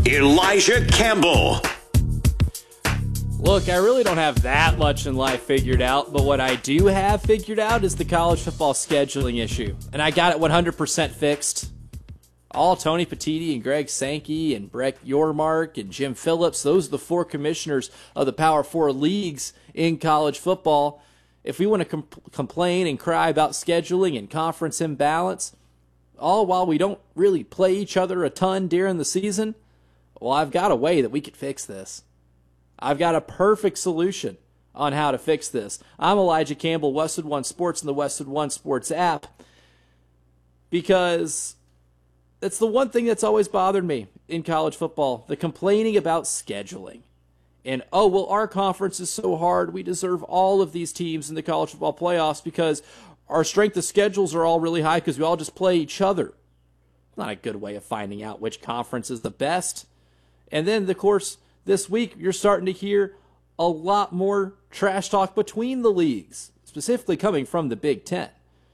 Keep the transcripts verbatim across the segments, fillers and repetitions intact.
Elijah Campbell. Look, I really don't have that much in life figured out, but what I do have figured out is the college football scheduling issue. And I got it one hundred percent fixed. All Tony Petitti and Greg Sankey and Brett Yormark and Jim Phillips, those are the four commissioners of the Power Four leagues in college football. If we want to com- complain and cry about scheduling and conference imbalance, all while we don't really play each other a ton during the season, well, I've got a way that we could fix this. I've got a perfect solution on how to fix this. I'm Elijah Campbell, Westwood One Sports and the Westwood One Sports app, because it's the one thing that's always bothered me in college football, the complaining about scheduling. And, oh, well, our conference is so hard, we deserve all of these teams in the college football playoffs because our strength of schedules are all really high because we all just play each other. Not a good way of finding out which conference is the best. And then, of course, this week, you're starting to hear a lot more trash talk between the leagues, specifically coming from the Big Ten.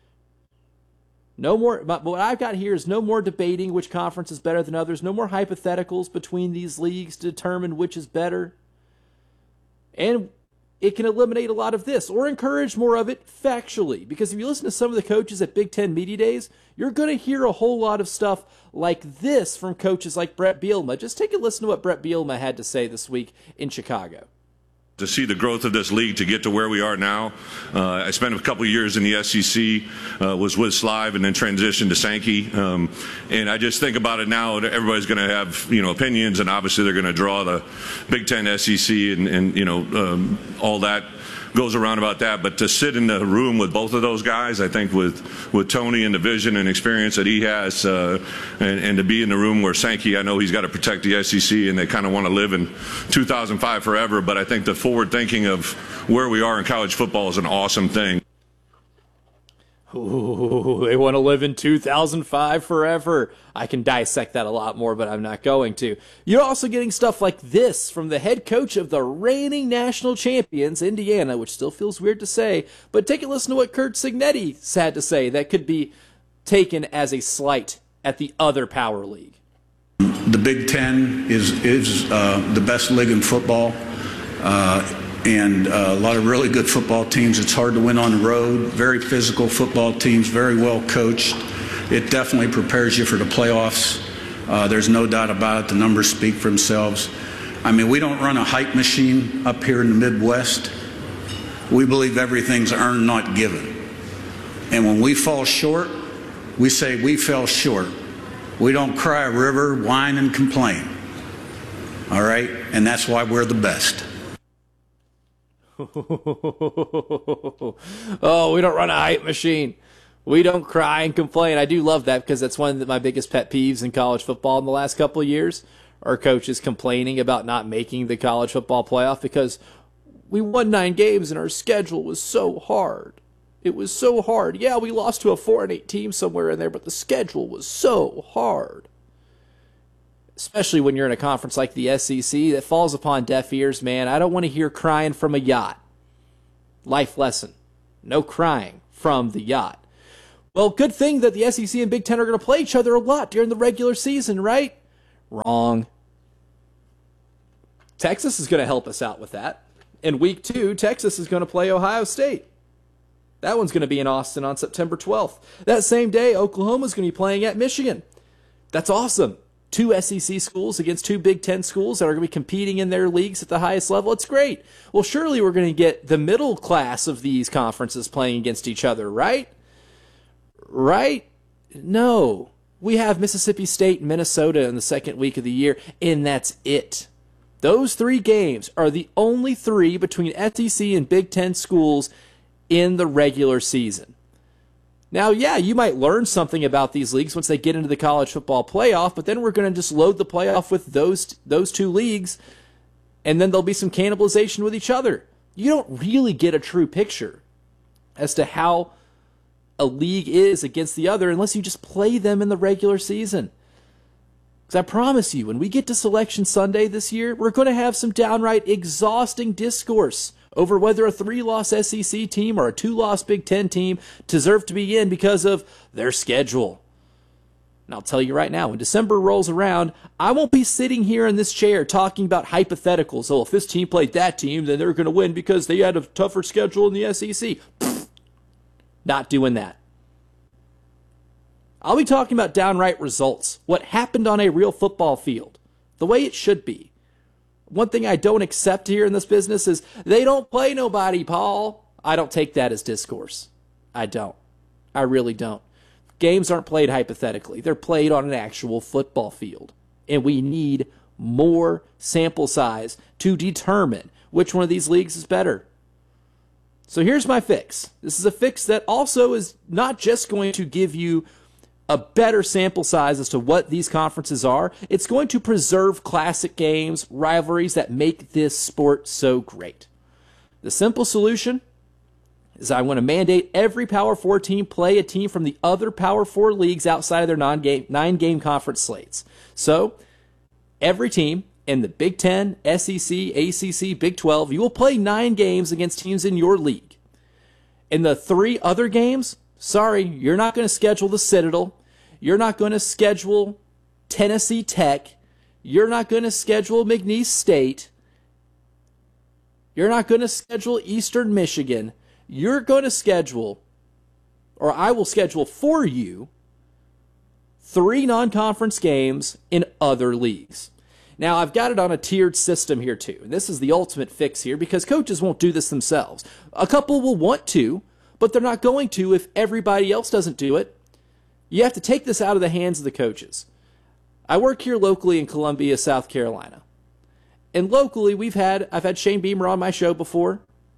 No more, but what I've got here is no more debating which conference is better than others, no more hypotheticals between these leagues to determine which is better. And it can eliminate a lot of this, or encourage more of it factually. Because if you listen to some of the coaches at Big Ten Media Days, you're going to hear a whole lot of stuff like this from coaches like Brett Bielema. Just take a listen to what Brett Bielema had to say this week in Chicago. To see the growth of this league to get to where we are now. Uh, I spent a couple of years in the S E C, uh, was with Slive, and then transitioned to Sankey. Um, and I just think about it now, everybody's going to have, you know, opinions, and obviously they're going to draw the Big Ten, S E C, and, and you know, um, all that goes around about that. But to sit in the room with both of those guys, I think with, with Tony and the vision and experience that he has, uh, and, and to be in the room where Sankey, I know he's got to protect the S E C, and they kind of want to live in two thousand five forever. But I think the forward thinking of where we are in college football is an awesome thing. Ooh, they want to live in two thousand five forever. I can dissect that a lot more, but I'm not going to. You're also getting stuff like this from the head coach of the reigning national champions, Indiana, which still feels weird to say, but take a listen to what Curt Cignetti had to say that could be taken as a slight at the other power league. The Big Ten is, is uh, the best league in football. Uh, and uh, a lot of really good football teams. It's hard to win on the road. Very physical football teams, very well coached. It definitely prepares you for the playoffs. Uh, there's no doubt about it. The numbers speak for themselves. I mean, we don't run a hype machine up here in the Midwest. We believe everything's earned, not given. And when we fall short, we say we fell short. We don't cry a river, whine, and complain. All right? And that's why we're the best. Oh, we don't run a hype machine. We don't cry and complain. I do love that because that's one of my biggest pet peeves in college football in the last couple of years. Our coaches complaining about not making the college football playoff because we won nine games and our schedule was so hard. It was so hard. Yeah, we lost to a four and eight team somewhere in there, but the schedule was so hard. Especially when you're in a conference like the S E C that falls upon deaf ears, man. I don't want to hear crying from a yacht. Life lesson. No crying from the yacht. Well, good thing that the S E C and Big Ten are going to play each other a lot during the regular season, right? Wrong. Texas is going to help us out with that. In week two, Texas is going to play Ohio State. That one's going to be in Austin on September twelfth. That same day, Oklahoma is going to be playing at Michigan. That's awesome. Two S E C schools against two Big Ten schools that are going to be competing in their leagues at the highest level. It's great. Well, surely we're going to get the middle class of these conferences playing against each other, right? Right? No. We have Mississippi State and Minnesota in the second week of the year, and that's it. Those three games are the only three between S E C and Big Ten schools in the regular season. Now, yeah, you might learn something about these leagues once they get into the college football playoff, but then we're going to just load the playoff with those those two leagues, and then there'll be some cannibalization with each other. You don't really get a true picture as to how a league is against the other unless you just play them in the regular season. Because I promise you, when we get to Selection Sunday this year, we're going to have some downright exhausting discourse over whether a three-loss S E C team or a two-loss Big Ten team deserve to be in because of their schedule. And I'll tell you right now, when December rolls around, I won't be sitting here in this chair talking about hypotheticals. Oh, if this team played that team, then they're going to win because they had a tougher schedule in the S E C. Pfft, not doing that. I'll be talking about downright results, what happened on a real football field, the way it should be. One thing I don't accept here in this business is they don't play nobody, Paul. I don't take that as discourse. I don't. I really don't. Games aren't played hypothetically. They're played on an actual football field. And we need more sample size to determine which one of these leagues is better. So here's my fix. This is a fix that also is not just going to give you a better sample size as to what these conferences are. It's going to preserve classic games, rivalries that make this sport so great. The simple solution is I want to mandate every Power Four team play a team from the other Power Four leagues outside of their non-game, nine-game conference slates. So every team in the Big Ten, S E C, A C C, Big twelve, you will play nine games against teams in your league. In the three other games, sorry, you're not going to schedule the Citadel. You're not going to schedule Tennessee Tech. You're not going to schedule McNeese State. You're not going to schedule Eastern Michigan. You're going to schedule, or I will schedule for you, three non-conference games in other leagues. Now, I've got it on a tiered system here, too. And this is the ultimate fix here because coaches won't do this themselves. A couple will want to, but they're not going to if everybody else doesn't do it. You have to take this out of the hands of the coaches. I work here locally in Columbia, South Carolina. And locally, we've had, I've had Shane Beamer on my show before.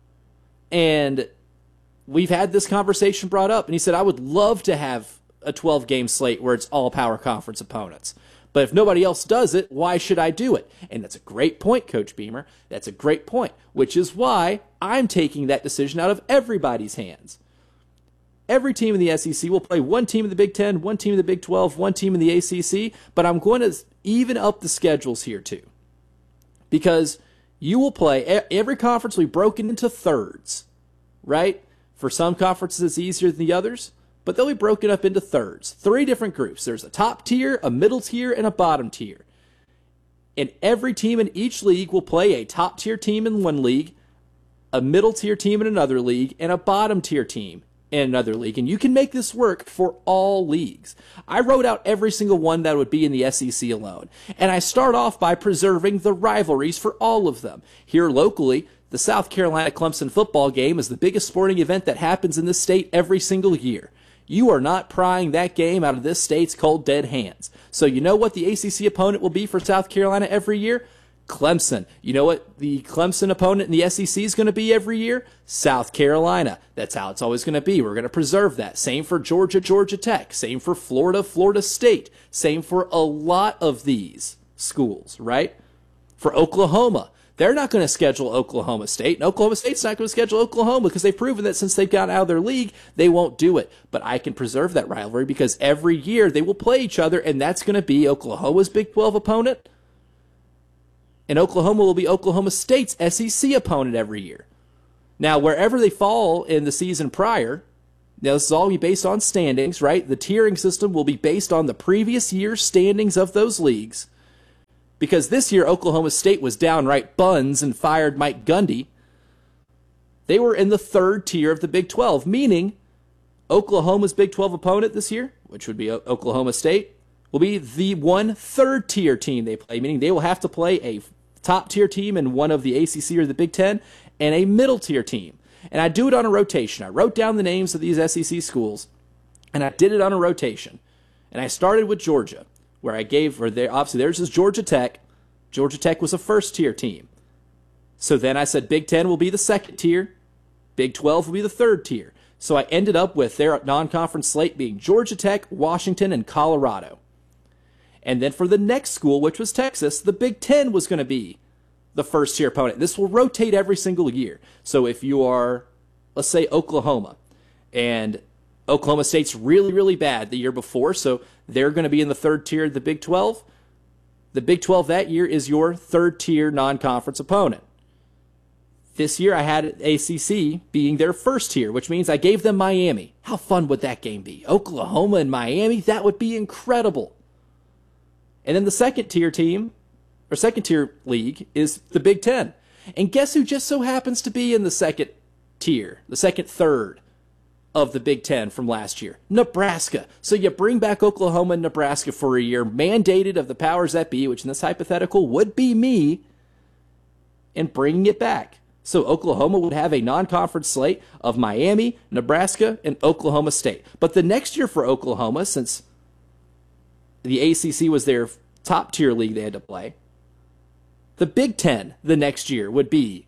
And we've had this conversation brought up. And he said, I would love to have a twelve-game slate where it's all power conference opponents. But if nobody else does it, why should I do it? And that's a great point, Coach Beamer. That's a great point, which is why I'm taking that decision out of everybody's hands. Every team in the S E C will play one team in the Big Ten, one team in the Big twelve, one team in the A C C, but I'm going to even up the schedules here too. Because you will play, every conference will be broken into thirds, right? For some conferences it's easier than the others, but they'll be broken up into thirds. Three different groups. There's a top tier, a middle tier, and a bottom tier. And every team in each league will play a top tier team in one league, a middle tier team in another league, and a bottom tier team in another league. And you can make this work for all leagues. I wrote out every single one that would be in the S E C alone. And I start off by preserving the rivalries for all of them. Here locally, the South Carolina Clemson football game is the biggest sporting event that happens in this state every single year. You are not prying that game out of this state's cold, dead hands. So you know what the A C C opponent will be for South Carolina every year? Clemson. You know what the Clemson opponent in the S E C is going to be every year? South Carolina. That's how it's always going to be. We're going to preserve that. Same for Georgia, Georgia Tech. Same for Florida, Florida State. Same for a lot of these schools, right? For Oklahoma, they're not going to schedule Oklahoma State, and Oklahoma State's not going to schedule Oklahoma because they've proven that since they've gotten out of their league, they won't do it. But I can preserve that rivalry because every year they will play each other, and that's going to be Oklahoma's Big twelve opponent, and Oklahoma will be Oklahoma State's S E C opponent every year. Now, wherever they fall in the season prior, now this is all be based on standings, right? The tiering system will be based on the previous year's standings of those leagues. Because this year, Oklahoma State was downright buns and fired Mike Gundy. They were in the third tier of the Big twelve, meaning Oklahoma's Big twelve opponent this year, which would be o- Oklahoma State, will be the one third tier team they play, meaning they will have to play a top tier team in one of the A C C or the Big Ten and a middle tier team. And I do it on a rotation. I wrote down the names of these S E C schools, and I did it on a rotation. And I started with Georgia, where I gave, or there, obviously there's this Georgia Tech. Georgia Tech was a first tier team. So then I said Big Ten will be the second tier. Big twelve will be the third tier. So I ended up with their non-conference slate being Georgia Tech, Washington, and Colorado. And then for the next school, which was Texas, the Big Ten was going to be the first tier opponent. This will rotate every single year. So if you are, let's say, Oklahoma, and Oklahoma State's really, really bad the year before, so they're going to be in the third tier of the Big twelve. The Big twelve that year is your third tier non-conference opponent. This year I had A C C being their first tier, which means I gave them Miami. How fun would that game be? Oklahoma and Miami? That would be incredible. And then the second tier team, or second tier league, is the Big Ten. And guess who just so happens to be in the second tier, the second third of the Big Ten from last year? Nebraska. So you bring back Oklahoma and Nebraska for a year, mandated of the powers that be, which in this hypothetical would be me, and bringing it back. So Oklahoma would have a non-conference slate of Miami, Nebraska, and Oklahoma State. But the next year for Oklahoma, since the A C C was their top-tier league they had to play, the Big Ten the next year would be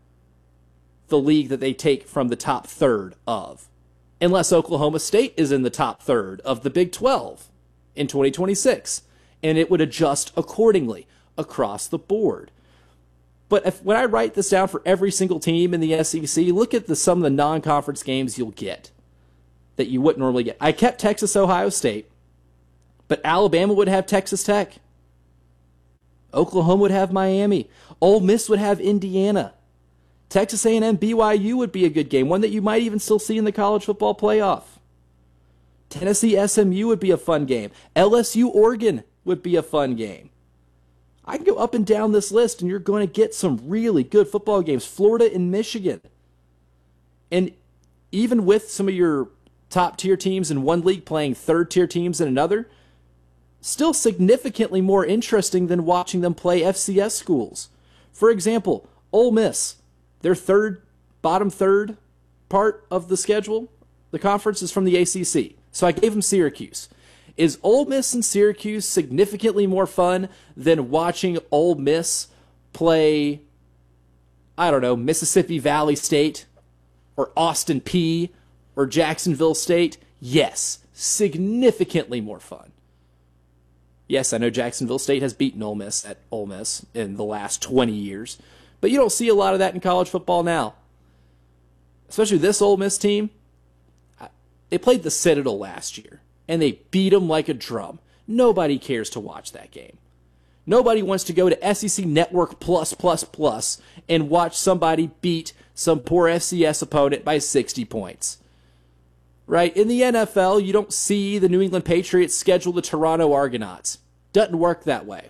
the league that they take from the top third of. Unless Oklahoma State is in the top third of the Big twelve in twenty twenty-six. And it would adjust accordingly across the board. But if, when I write this down for every single team in the S E C, look at the, some of the non-conference games you'll get that you wouldn't normally get. I kept Texas, Ohio State, but Alabama would have Texas Tech. Oklahoma would have Miami. Ole Miss would have Indiana. Texas A and M B Y U would be a good game, one that you might even still see in the college football playoff. Tennessee S M U would be a fun game. L S U Oregon would be a fun game. I can go up and down this list, and you're going to get some really good football games. Florida and Michigan. And even with some of your top-tier teams in one league playing third-tier teams in another, still significantly more interesting than watching them play F C S schools. For example, Ole Miss, their third, bottom third part of the schedule, the conference is from the A C C. So I gave them Syracuse. Is Ole Miss and Syracuse significantly more fun than watching Ole Miss play, I don't know, Mississippi Valley State or Austin Peay or Jacksonville State? Yes, significantly more fun. Yes, I know Jacksonville State has beaten Ole Miss at Ole Miss in the last twenty years, but you don't see a lot of that in college football now. Especially this Ole Miss team. They played the Citadel last year, and they beat them like a drum. Nobody cares to watch that game. Nobody wants to go to S E C Network Plus Plus Plus and watch somebody beat some poor F C S opponent by sixty points. Right? In the N F L, you don't see the New England Patriots schedule the Toronto Argonauts. Doesn't work that way.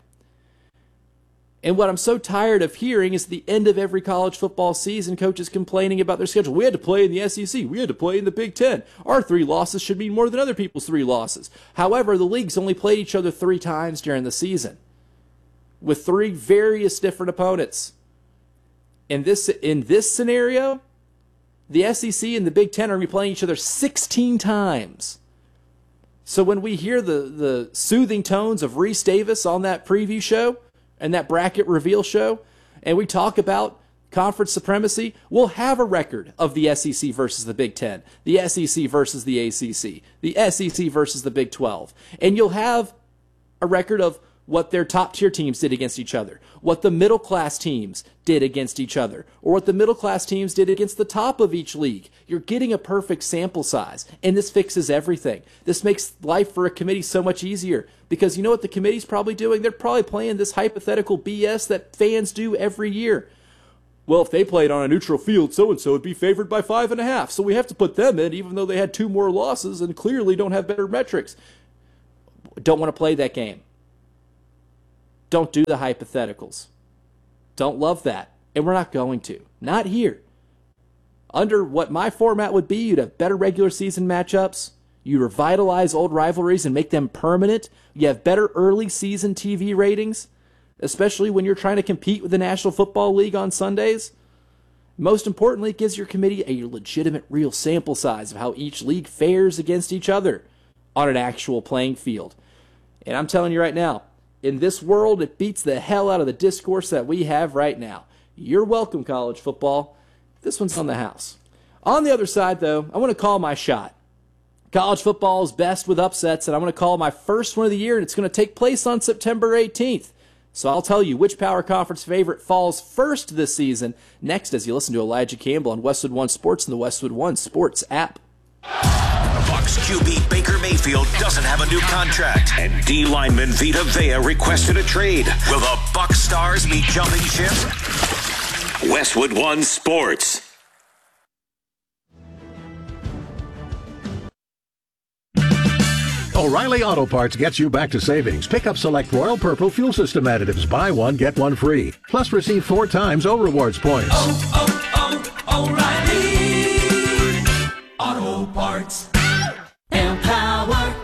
And what I'm so tired of hearing is at the end of every college football season, coaches complaining about their schedule. We had to play in the S E C. We had to play in the Big Ten. Our three losses should mean more than other people's three losses. However, the leagues only played each other three times during the season with three various different opponents. In this, in this scenario, the S E C and the Big Ten are going to be playing each other sixteen times. So when we hear the, the soothing tones of Reese Davis on that preview show and that bracket reveal show, and we talk about conference supremacy, we'll have a record of the S E C versus the Big Ten, the S E C versus the A C C, the S E C versus the Big twelve. And you'll have a record of what their top-tier teams did against each other, what the middle-class teams did against each other, or what the middle-class teams did against the top of each league. You're getting a perfect sample size, and this fixes everything. This makes life for a committee so much easier, because you know what the committee's probably doing? They're probably playing this hypothetical B S that fans do every year. Well, if they played on a neutral field, so-and-so would be favored by five and a half, so we have to put them in, even though they had two more losses and clearly don't have better metrics. Don't want to play that game. Don't do the hypotheticals. Don't love that. And we're not going to. Not here. Under what my format would be, you'd have better regular season matchups. You revitalize old rivalries and make them permanent. You have better early season T V ratings, especially when you're trying to compete with the National Football League on Sundays. Most importantly, it gives your committee a legitimate real sample size of how each league fares against each other on an actual playing field. And I'm telling you right now, in this world, it beats the hell out of the discourse that we have right now. You're welcome, college football. This one's on the house. On the other side, though, I want to call my shot. College football is best with upsets, and I'm going to call my first one of the year, and it's going to take place on September eighteenth. So I'll tell you which Power Conference favorite falls first this season next as you listen to Elijah Campbell on Westwood One Sports and the Westwood One Sports app. Bucs Q B Baker Mayfield doesn't have a new contract, and D lineman Vita Vea requested a trade. Will the Bucs stars be jumping ship? Westwood One Sports. O'Reilly Auto Parts gets you back to savings. Pick up select Royal Purple fuel system additives. Buy one, get one free. Plus receive four times O Rewards points. Oh, oh, oh, O'Reilly Auto Parts. Empower.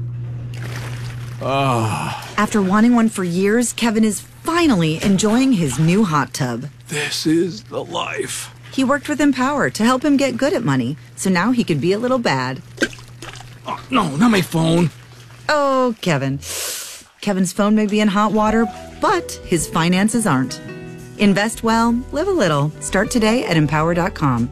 Oh. After wanting one for years, Kevin is finally enjoying his new hot tub. This is the life. He worked with Empower to help him get good at money, so now he can be a little bad. Oh, no, not my phone. Oh, Kevin. Kevin's phone may be in hot water, but his finances aren't. Invest well, live a little. Start today at empower dot com.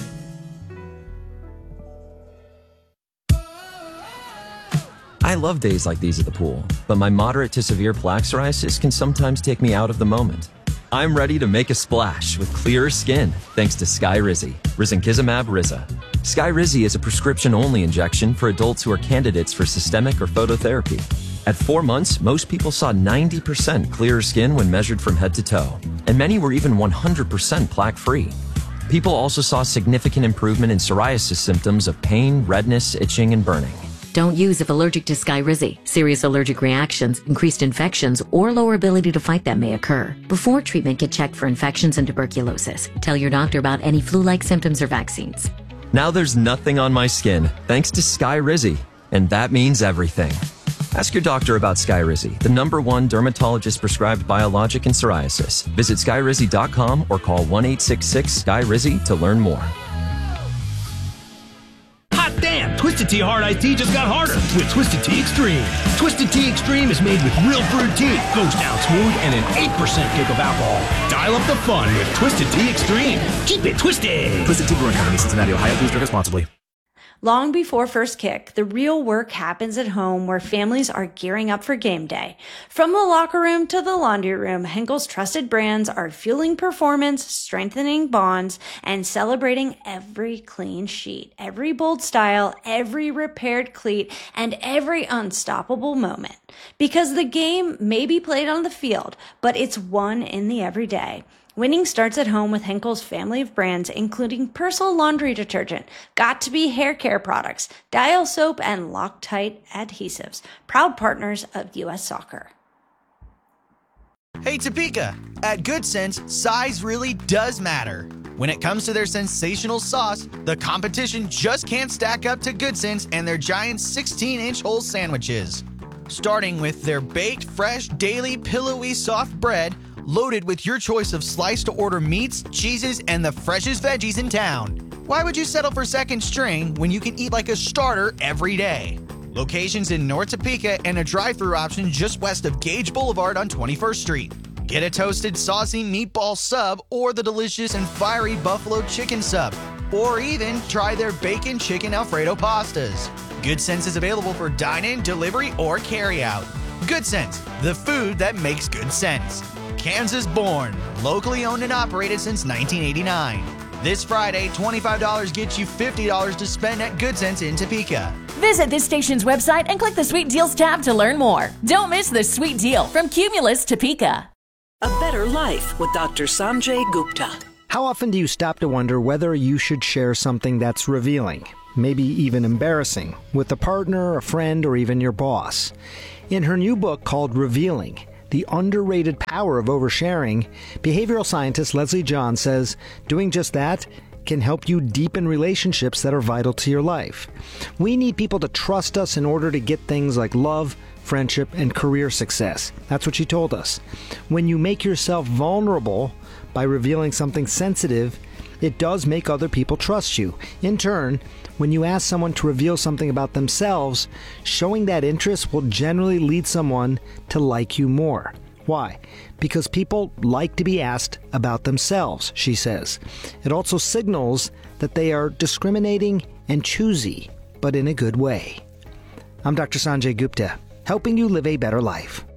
I love days like these at the pool, but my moderate to severe plaque psoriasis can sometimes take me out of the moment. I'm ready to make a splash with clearer skin thanks to Skyrizi, risankizumab Riza. Skyrizi is a prescription-only injection for adults who are candidates for systemic or phototherapy. At four months, most people saw ninety percent clearer skin when measured from head to toe, and many were even one hundred percent plaque-free. People also saw significant improvement in psoriasis symptoms of pain, redness, itching, and burning. Don't use if allergic to Skyrizi. Serious allergic reactions, increased infections, or lower ability to fight them may occur. Before treatment, get checked for infections and tuberculosis. Tell your doctor about any flu-like symptoms or vaccines. Now there's nothing on my skin thanks to Skyrizi, and that means everything. Ask your doctor about Skyrizi, the number one dermatologist-prescribed biologic in psoriasis. Visit skyrizi dot com or call one eight six six Sky Rizi to learn more. Damn, Twisted Tea Hard Iced Tea just got harder with Twisted Tea Extreme. Twisted Tea Extreme is made with real brewed tea, goes down smooth, and an eight percent kick of alcohol. Dial up the fun with Twisted Tea Extreme. Keep it twisted. Twisted Tea Brewing Company, Cincinnati, Ohio. Please drink responsibly. Long before first kick, the real work happens at home where families are gearing up for game day. From the locker room to the laundry room, Henkel's trusted brands are fueling performance, strengthening bonds, and celebrating every clean sheet, every bold style, every repaired cleat, and every unstoppable moment. Because the game may be played on the field, but it's won in the everyday. Winning starts at home with Henkel's family of brands, including Persil laundry detergent, Got2b hair care products, Dial soap, and Loctite adhesives, proud partners of U S Soccer. Hey Topeka! At Good Sense, size really does matter. When it comes to their sensational sauce, the competition just can't stack up to Good Sense and their giant sixteen inch whole sandwiches. Starting with their baked, fresh, daily, pillowy, soft bread, loaded with your choice of slice-to-order meats, cheeses, and the freshest veggies in town. Why would you settle for second string when you can eat like a starter every day? Locations in North Topeka and a drive-thru option just west of Gage Boulevard on twenty-first Street. Get a toasted, saucy meatball sub or the delicious and fiery buffalo chicken sub. Or even try their bacon chicken Alfredo pastas. Good Sense is available for dine-in, delivery, or carry-out. Good Sense, the food that makes good sense. Kansas born, locally owned and operated since nineteen eighty-nine. This Friday, twenty-five dollars gets you fifty dollars to spend at Good Sense in Topeka. Visit this station's website and click the Sweet Deals tab to learn more. Don't miss the sweet deal from Cumulus Topeka. A Better Life with Doctor Sanjay Gupta. How often do you stop to wonder whether you should share something that's revealing, maybe even embarrassing, with a partner, a friend, or even your boss? In her new book called Revealing, The Underrated Power of Oversharing, behavioral scientist Leslie John says doing just that can help you deepen relationships that are vital to your life. We need people to trust us in order to get things like love, friendship, and career success. That's what she told us. When you make yourself vulnerable by revealing something sensitive, it does make other people trust you. In turn, when you ask someone to reveal something about themselves, showing that interest will generally lead someone to like you more. Why? Because people like to be asked about themselves, she says. It also signals that they are discriminating and choosy, but in a good way. I'm Doctor Sanjay Gupta, helping you live a better life.